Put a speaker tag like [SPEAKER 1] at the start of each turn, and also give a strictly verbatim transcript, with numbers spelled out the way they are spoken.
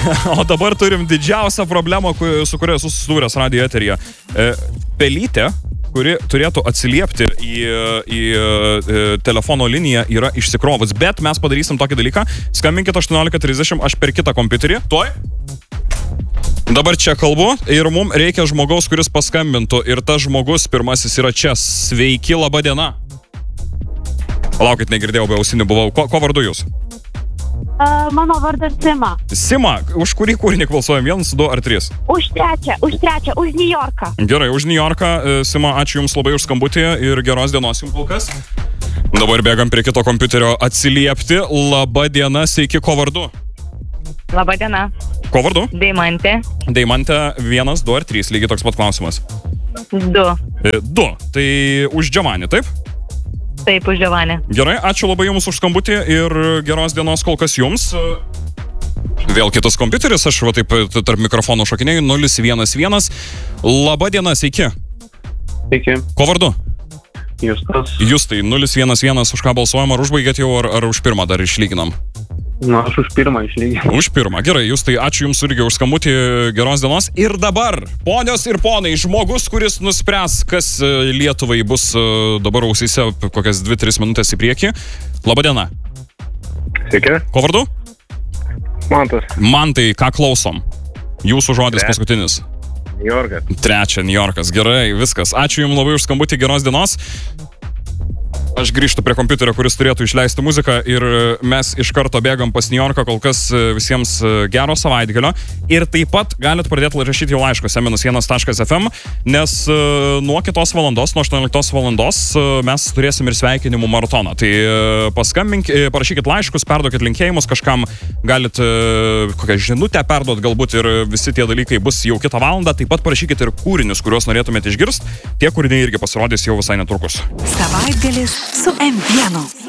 [SPEAKER 1] O dabar turim didžiausią problemą, su kuria esu susidūręs radijo eteryje. Pelytė, kuri turėtų atsiliepti į, į, į telefono liniją, yra išsikrovus. Bet mes padarysim tokį dalyką. Skambinkit aštuoniolika trisdešimt, aš per kitą kompiuterį. Tuoj. Dabar čia kalbu ir mums reikia žmogaus, kuris paskambintų. Ir tas žmogus pirmasis yra čia. Sveiki, laba diena. Palaukit, negirdėjau, be ausinių buvau. Ko, ko vardu jūs?
[SPEAKER 2] Uh, mano vardas Sima.
[SPEAKER 1] Sima, už kurį kūrinį balsuojam? Vienas, du ar trys?
[SPEAKER 2] Už trečią, už trečią, už New Yorką.
[SPEAKER 1] Gerai, už New Yorką. Sima, ačiū Jums labai už skambutį ir geros dienos Jums kol kas. Dabar bėgam prie kito kompiuterio atsiliepti. Laba diena, sveiki, ko vardu?
[SPEAKER 3] Labą dieną.
[SPEAKER 1] Ko vardu?
[SPEAKER 3] Deimantė.
[SPEAKER 1] Deimantė, vienas, du ar trys, lygiai toks pat klausimas.
[SPEAKER 3] Du.
[SPEAKER 1] E, du, tai už Džiovanį, taip?
[SPEAKER 3] Taip, už Džiovanį.
[SPEAKER 1] Gerai, ačiū labai Jums už skambutį ir geros dienos kol kas Jums. Vėl kitas kompiuteris, aš va taip tarp mikrofonų šokinėjau, nulis vienas vienas. Labą dieną, sveiki.
[SPEAKER 4] Sveiki.
[SPEAKER 1] Ko vardu?
[SPEAKER 4] Justas.
[SPEAKER 1] Justai, nulis vienas vienas, už ką balsuojam, ar užbaigėt jau, ar, ar už pirmą dar išlyginam?
[SPEAKER 4] Na, aš už pirmą išlyginam.
[SPEAKER 1] Už pirmą, gerai, Justai, ačiū Jums irgi už skambutį, geros dienos. Ir dabar, ponios ir ponai, žmogus, kuris nuspręs, kas Lietuvai bus dabar ausyse kokias dvi tris minutės į priekį. Labą dieną.
[SPEAKER 4] Sveiki.
[SPEAKER 1] Ko vardu?
[SPEAKER 4] Mantas.
[SPEAKER 1] Mantai, ką klausom? Jūsų žodis
[SPEAKER 4] Tre.
[SPEAKER 1] paskutinis.
[SPEAKER 4] New Yorkas.
[SPEAKER 1] Trečia, New Yorkas. Gerai, viskas. Ačiū Jums labai už skambutį, geros dienos. Aš grįžtu prie kompiuterio, kuris turėtų išleisti muziką ir mes iš karto bėgam pas New Yorką, kol kas visiems gero savaitgalio. Ir taip pat galit pradėti rašyti jau laiškus em minus vienas taškas ef em, nes nuo kitos valandos, nuo aštuonioliktos valandos mes turėsim ir sveikinimų maratoną. Tai paskambink, parašykit laiškus, perduokit linkėjimus, kažkam galit kokią žinutę perduot, galbūt ir visi tie dalykai bus jau kitą valandą. Taip pat parašykit ir kūrinius, kuriuos norėtumėte išgirsti. Tie kūriniai irgi pasirodys jau visai netrukus.
[SPEAKER 5] Savaitgalis su em vienu.